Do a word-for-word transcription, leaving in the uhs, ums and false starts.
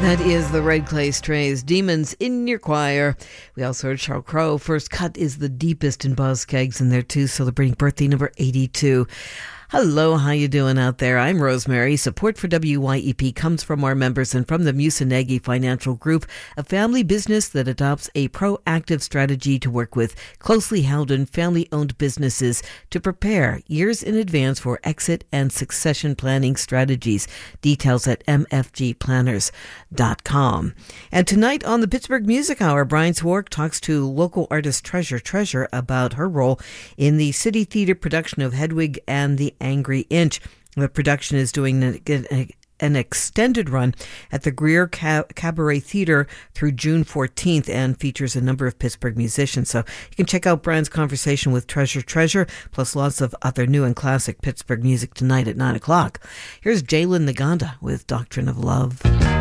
That is the Red Clay Strays, Demons in Your Choir. We also heard Sheryl Crow. First Cut is the deepest in Boz Skaggs in there too, celebrating birthday number eighty-two. Hello, how you doing out there? I'm Rosemary. Support for W Y E P comes from our members and from the Musanegi Financial Group, a family business that adopts a proactive strategy to work with closely held and family-owned businesses to prepare years in advance for exit and succession planning strategies. Details at m f g planners dot com. And tonight on the Pittsburgh Music Hour, Brian Swark talks to local artist Treasure Treasure about her role in the City Theatre production of Hedwig and the Angry Inch. The production is doing an extended run at the Greer Cabaret Theatre through June fourteenth and features a number of Pittsburgh musicians. So you can check out Brian's conversation with Treasure Treasure, plus lots of other new and classic Pittsburgh music tonight at nine o'clock. Here's Jalen Naganda with Doctrine of Love.